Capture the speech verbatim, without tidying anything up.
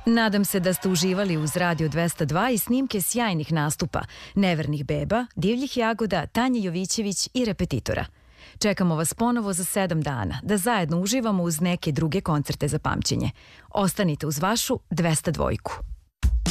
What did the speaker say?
Nadam se da ste uživali uz Radio dvesta dva i snimke sjajnih nastupa Nevernih beba, Divljih jagoda, Tanje Jovićević i Repetitora. Čekamo vas ponovo za sedam dana da zajedno uživamo uz neke druge koncerte za pamćenje. Ostanite uz vašu dvesta dvojku.